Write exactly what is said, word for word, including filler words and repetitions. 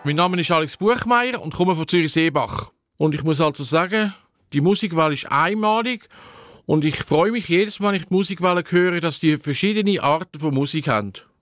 Mein Name ist Alex Buchmeier und komme von Zürich-Seebach. Und ich muss also sagen, die Musikwelle ist einmalig und ich freue mich jedes Mal, wenn ich die Musikwelle höre, dass die verschiedene Arten von Musik haben.